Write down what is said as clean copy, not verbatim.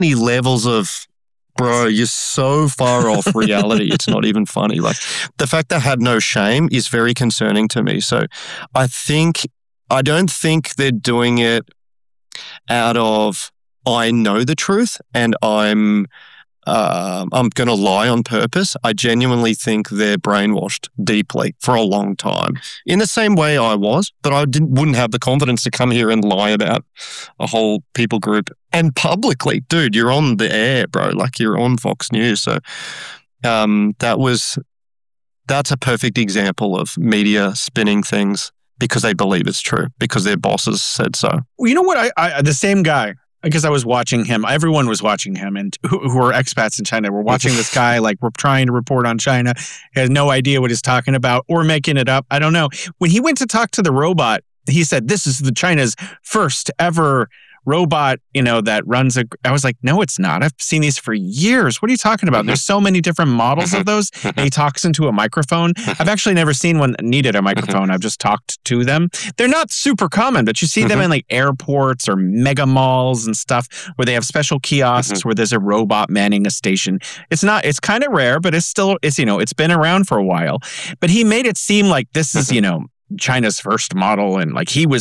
many levels of, bro, you're so far off reality. It's not even funny. Like the fact they had no shame is very concerning to me. So I don't think they're doing it out of, I know the truth and I'm going to lie on purpose. I genuinely think they're brainwashed deeply for a long time. In the same way I was, but I wouldn't have the confidence to come here and lie about a whole people group. And publicly, dude, you're on the air, bro. Like you're on Fox News. So that's a perfect example of media spinning things because they believe it's true, because their bosses said so. Well, you know what? The same guy, because I was watching him. Everyone was watching him, and who are expats in China were watching this guy. Like, we're trying to report on China. He has no idea what he's talking about or making it up. I don't know. When he went to talk to the robot, he said, "This is China's first ever robot, that runs I was like, no, it's not. I've seen these for years. What are you talking about? There's so many different models of those. And he talks into a microphone. I've actually never seen one that needed a microphone. I've just talked to them. They're not super common, but you see them in like airports or mega malls and stuff where they have special kiosks where there's a robot manning a station. It's kind of rare, but it's been around for a while. But he made it seem like this is, China's first model, and like he